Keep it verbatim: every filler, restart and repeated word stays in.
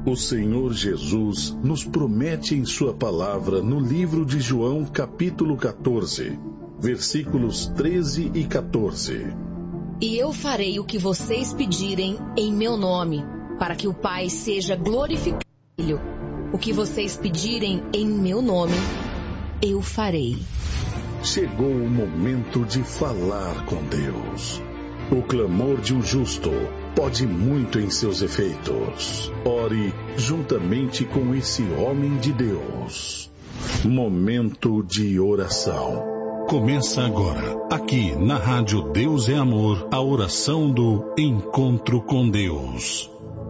O Senhor Jesus nos promete em sua palavra no livro de João, capítulo quatorze, versículos treze e quatorze. E eu farei o que vocês pedirem em meu nome, para que o Pai seja glorificado. O que vocês pedirem em meu nome, eu farei. Chegou o momento de falar com Deus. O clamor de um justo pode muito em seus efeitos. Ore juntamente com esse homem de Deus. Momento de oração. Começa agora, aqui na Rádio Deus é Amor, a oração do Encontro com Deus.